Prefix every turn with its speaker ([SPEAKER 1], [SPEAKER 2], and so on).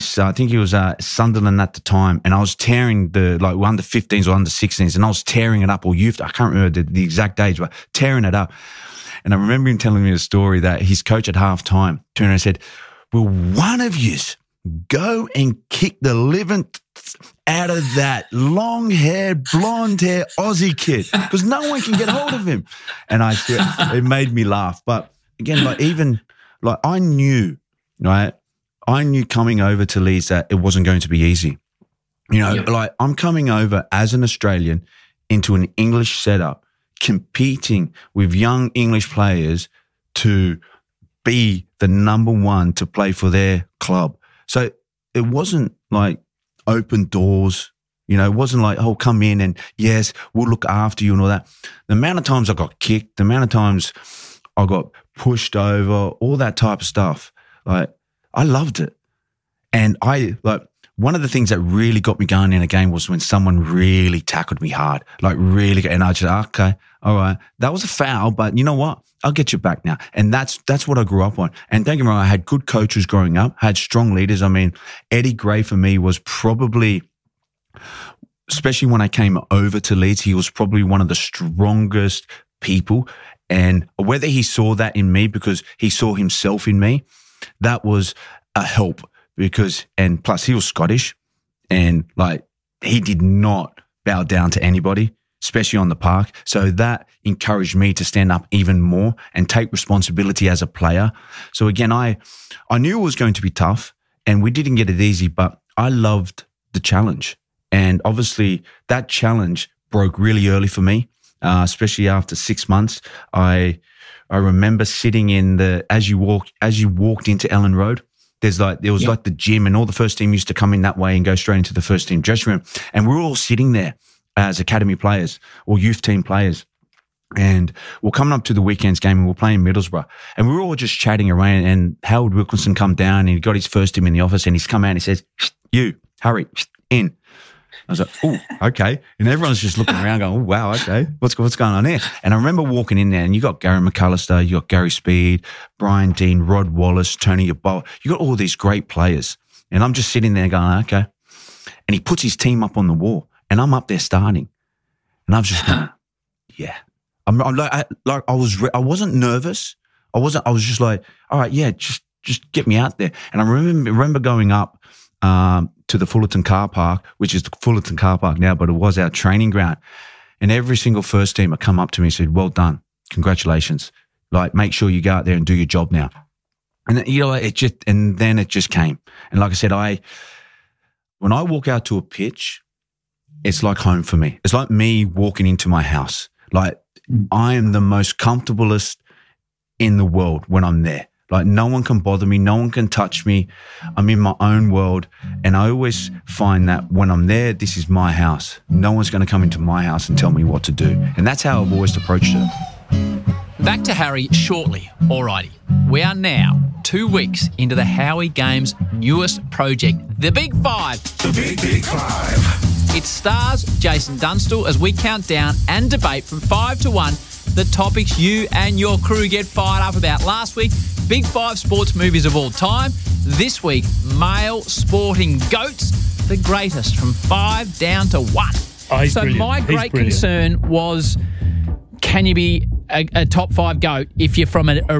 [SPEAKER 1] I think he was Sunderland at the time, and I was tearing the under 15s or under 16s, and I was tearing it up, or youth. I can't remember the exact age, but tearing it up. And I remember him telling me a story that his coach at halftime turned around and said, "Will one of yous go and kick the living out of that long-haired, blonde-haired Aussie kid, because no one can get hold of him." And it made me laugh. But again, I knew, right? I knew coming over to Leeds that it wasn't going to be easy. I'm coming over as an Australian into an English setup, competing with young English players to be the number one to play for their club. So it wasn't like open doors. It wasn't like, oh, come in and yes, we'll look after you and all that. The amount of times I got kicked, the amount of times I got pushed over, all that type of stuff. I loved it. And one of the things that really got me going in a game was when someone really tackled me hard, really, and I just, okay, all right, that was a foul, but you know what? I'll get you back now. And that's what I grew up on. And don't get me wrong, I had good coaches growing up, had strong leaders. I mean, Eddie Gray for me was probably, especially when I came over to Leeds, he was probably one of the strongest people. And whether he saw that in me because he saw himself in me, that was a help and plus he was Scottish and he did not bow down to anybody, especially on the park. So that encouraged me to stand up even more and take responsibility as a player. So again, I knew it was going to be tough and we didn't get it easy, but I loved the challenge. And obviously that challenge broke really early for me, especially after 6 months. I remember sitting in as you walked into Ellen Road, there was the gym, and all the first team used to come in that way and go straight into the first team dressing room. And we were all sitting there as academy players or youth team players. And we're coming up to the weekend's game and we're playing Middlesbrough. And we were all just chatting around, and Howard Wilkinson come down and he got his first team in the office and he's come out and he says, "You, hurry, in." I was like, "Oh, okay." And everyone's just looking around going, "Oh, wow, okay. What's going on here?" And I remember walking in there and you got Gary McAllister, you got Gary Speed, Brian Dean, Rod Wallace, Tony Yeboah. You got all these great players. And I'm just sitting there going, "Okay." And he puts his team up on the wall and I'm up there starting. And I was just going, yeah. I wasn't nervous. I was just like, all right, yeah, just get me out there. And I remember going up to the Fullerton car park, which is the Fullerton car park now, but it was our training ground. And every single first teamer come up to me and said, "Well done. Congratulations. Make sure you go out there and do your job now." And then it just came. And like I said, when I walk out to a pitch, it's like home for me. It's like me walking into my house. I am the most comfortablest in the world when I'm there. No one can bother me. No one can touch me. I'm in my own world. And I always find that when I'm there, this is my house. No one's going to come into my house and tell me what to do. And that's how I've always approached it.
[SPEAKER 2] Back to Harry shortly. Alrighty. We are now 2 weeks into the Howie Games' newest project, The Big Five.
[SPEAKER 3] The Big Five.
[SPEAKER 2] It stars Jason Dunstall as we count down and debate from 5 to 1 the topics you and your crew get fired up about. Last week, Big Five sports movies of all time. This week, male sporting goats, the greatest from 5 down to 1. So
[SPEAKER 4] brilliant.
[SPEAKER 2] My great concern was, can you be a top 5 goat if you're from a